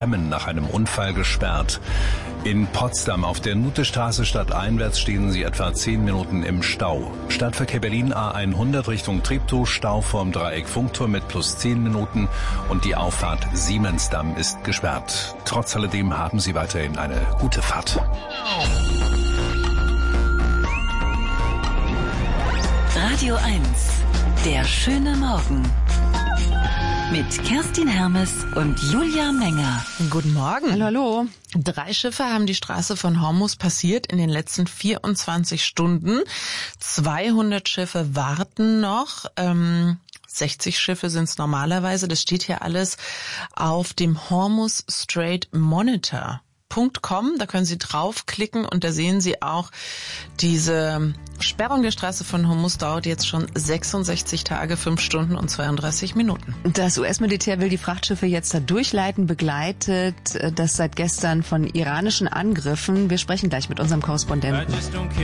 nach einem Unfall gesperrt. In Potsdam auf der Nutestraße stadteinwärts stehen sie etwa 10 Minuten im Stau. Stadtverkehr Berlin A100 Richtung Treptow, Stau vorm Dreieck Funkturm mit plus 10 Minuten und die Auffahrt Siemensdamm ist gesperrt. Trotz alledem haben Sie weiterhin eine gute Fahrt. Radio 1, der schöne Morgen. Mit Kerstin Hermes und Julia Menger. Guten Morgen. Hallo, hallo. 3 Schiffe haben die Straße von Hormuz passiert in den letzten 24 Stunden. 200 Schiffe warten noch. 60 Schiffe sind es normalerweise. Das steht hier alles auf dem Hormuz Strait Monitor.com. Da können Sie draufklicken und da sehen Sie auch, diese Sperrung der Straße von Hormuz dauert jetzt schon 66 Tage, 5 Stunden und 32 Minuten. Das US-Militär will die Frachtschiffe jetzt da durchleiten, begleitet das seit gestern von iranischen Angriffen. Wir sprechen gleich mit unserem Korrespondenten.